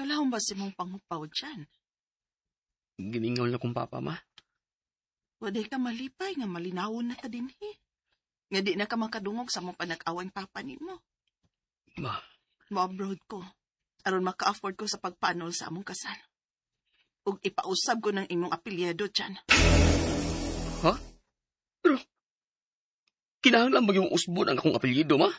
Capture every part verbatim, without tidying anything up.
Kalahong ba si mong pangupaw dyan? Giningaw na kong papa, ma. Waday ka malipay nga malinawon na ta din eh. Nga di na ka makadungog sa mong panag-awang papa ni mo. Ma. Mo-abroad ko. Aron maka-afford ko sa pagpanol sa among kasal. Ug ipausab ko ng imong apelyado dyan. Ha? Pero, kinahanglan ba yung usbon ang akong apelyido, ma?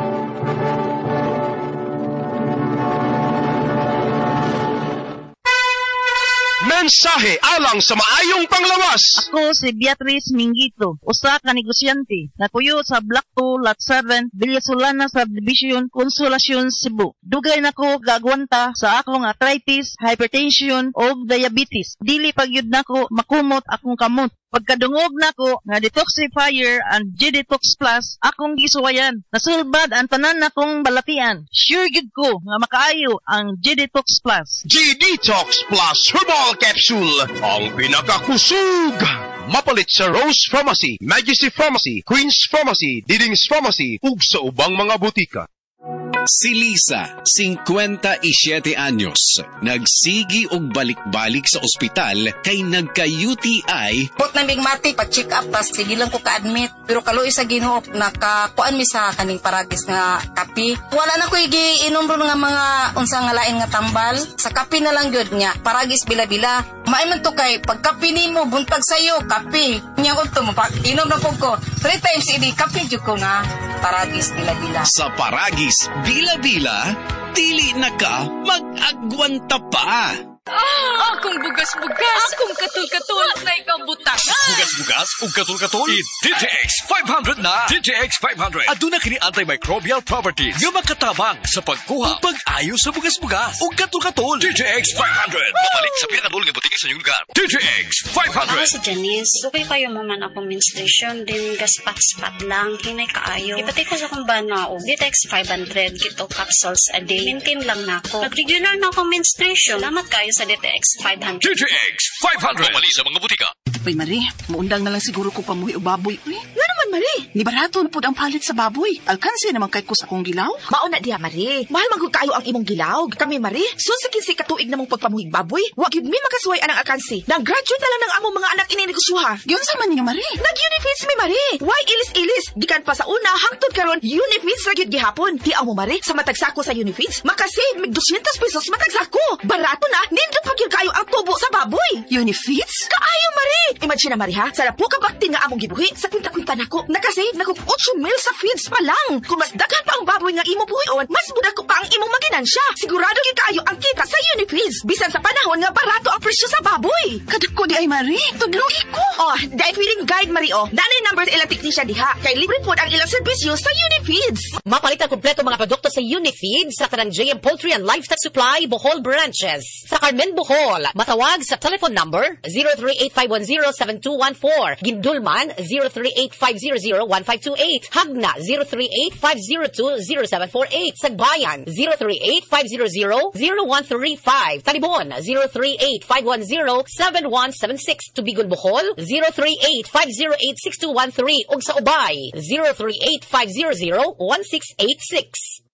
Mensahe alang sa maayong panglawas. Ako si Beatrice Mingito, usa ka negosyante, nakuyo sa Block two, Lot seven, Villasolana Subdivision, Consolacion, Cebu. Dugay nako gagwanta sa akong arthritis, hypertension o diabetes. Dili pagyud nako makumot akong kamot. Pagkadungog nako nga detoxifier and G-Detox Plus, akong gisuwayan. Nasulbad ang tanan nakong balatian. Sure gid ko nga makaayo ang G-Detox Plus. G-Detox Plus Herbal Capsule, ang pinakakusog. Mapalit sa Rose Pharmacy, Majesty Pharmacy, Queen's Pharmacy, Diding's Pharmacy, ug sa ubang mga butika. Si Lisa, fifty-seven anyos, nagsigi og balik-balik sa ospital kay nagka-U T I. Bot na bigmatik, pa-check up, tas sige lang ko ka-admit. Pero kaluoy sa Ginoo, nakakuan mi sa kaning paragis nga kapi. Wala na ko igiinom ron nga mga unsa nga lain nga tambal. Sa kapi na lang gyud nya, paragis bila-bila. Maayman to kay pagkapi nimo buntag sayo, kapi. Nya ko to inom na pug ko. Three times idi kapi jud ko nga paragis bila-bila. Sa paragis bila-bila, dili na ka mag-agwanta pa. Ah, akong bugas-bugas, akong katul-katul, na ikaw butang. Bugas-bugas ug katul-katul, i-D T X five hundred na. D T X five hundred. Aduna kini antimicrobial properties nga makatabang sa pagkuha ug pag-ayo sa bugas-bugas ug katul-katul. D T X five hundred. Mapalit sa pinakadul nga butika sa inyong lugar. D T X five hundred. Ako si Janice. Dugay kayo maman ako menstruation, din gaspat-spat lang, hinay kaayo. Ipati ko sa kong banao. D T X five hundred, kito capsules a day. Maintain lang na ako. Nag-regular na akong menstruation. Salamat kayo sa D T X five hundred. D T X five hundred. Mamali sa mga butika. Uy, Marie, maundang na lang siguro ko pamuhi o baboy. Uy, nga naman, Marie. Ni barato na po ang palit sa baboy. Alkansi naman kay ko sa akong gilaw. Mauna diha, Marie. Mahal magod kayo ang imong gilaw. Kami, Marie, sunsikin si katuig namong pagpamuhig baboy. Wag yun mi makasuway anang alkansi. Nag-graduate na lang ng among mga anak ininegosyoha. Yun sa man niya, Marie. Nag-Unifeeds mi, Marie. Why ilis-ilis? Gikan pa sa una, hangtod karon Unifeeds ra gyud gihapon. Di mo, Marie, sa matagsako sa Unifeeds, makasave mig two hundred pesos matagsako. Barato na, nindot pa gyud kayo ang tubo sa baboy. Unifeeds? Kaayo, Marie. Imagine na, Marie, ha? Sa lapo ka bakti nga among gibuhi, sa kwinta-kwinta nako, nakasave na kog eight mil sa feeds pa lang. Kung mas daghan pa ang baboy nga imo buhion, mas budak ko pa ang imong maginansya. Sigurado gyud kayo ang kita sa Unifeeds. Bisan sa panahon nga barato ang presyo sa baboy. Kadako di ay, Marie. Tudlogi ko. Oh, dahil feeling guide, Marie, oh. Nanay numbers ilang technician diha. Kay libre po ang ilang serbisyo sa Unifeeds. Mapalit ang kompleto mga produkto sa Unifeeds sa Tanang J M Poultry and Livestock Supply, Bohol Branches. Sa Carmen, Bohol, matawag sa telephone number zero three eight five one zero seven two one four. Gindulman zero three eight five zero zero one five two eight. Hagna zero three eight five zero two zero seven four eight. Sagbayan zero three eight five zero zero zero one three five. Talibon zero three eight five one zero seven one seven six. Tubigon, Bohol zero three eight five zero eight six two one three. Ug sa Ubay zero three eight five zero zero one six eight six.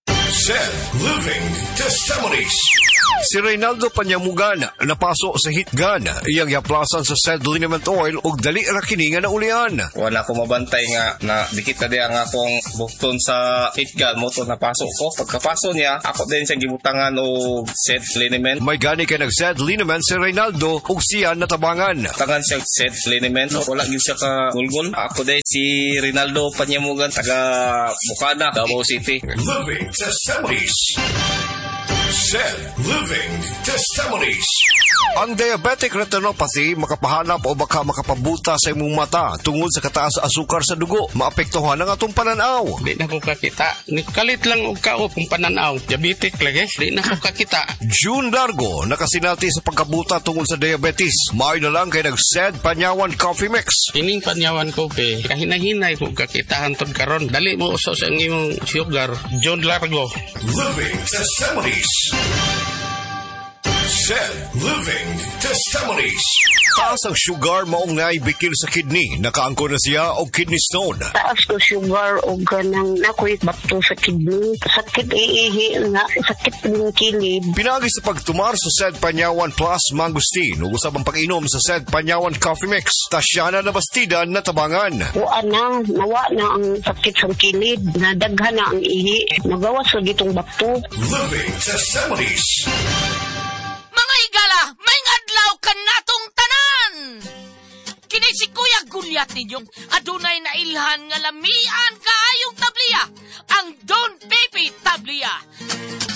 Zed Living Testimonies. Si Reynaldo Panyamugana napaso sa hitgan iyang yaplasan sa Zed Liniment Oil ug dali ra kini nga naulian. Wala ko mabantay nga na dikit na diya nga akong bukton sa hitgan mo to napasok ko. Pagkapaso niya, ako din siya gibutangan og Zed Liniment. May gani kay nag Zed Liniment si Reynaldo ug siya natabangan. Tangan siya Zed Liniment. Wala gyud siya ka gulgol. Ako din si Reynaldo Panyamugan taga Bukana, Davao City. Living Testimonies. Zed Living Testimonies. Ang diabetic retinopathy makapahanap o baka makapabuta sa imong mata tungod sa kataas sa asukar sa dugo. Maapektuhan ang atong pananaw. Di na ko kakita. Kalit lang og kao kung pananaw. Diabetic lagi. Di na ko kakita. June Largo nakasinati sa pagkabuta tungod sa diabetes. Maayo na lang kay nag-Zed Panyawan Coffee Mix. Ining Panyawan Coffee. Kahinahinay ko kakitahan tod karon. Dali mo uso sa imong sugar. June Largo. Living Testimonies. Zed Living Testimonies. Taas ang sugar maong naibikil sa kidney. Nakaangko na siya o kidney stone. Taas ko sugar o ganang nakoy bato sa kidney. Sakit iihi nga, sakit ng kilid. Pinagi sa pagtumar sa Sed Panyawan Plus Mangustin ug usab ang pag-inom sa Sed Panyawan Coffee Mix. Tasyana na bastida na tabangan. Wa na, nawa na ang sakit sa kilid. Nadaghan na ang ihi. Magawas sa gitong bato. Living Testimonies. Mga igala, may adlaw ka natong tanan! Kini si Kuya Gulyat ninyong adunay na ilhan nga lamian kaayong tabliya, ang Don Pepe Tablia.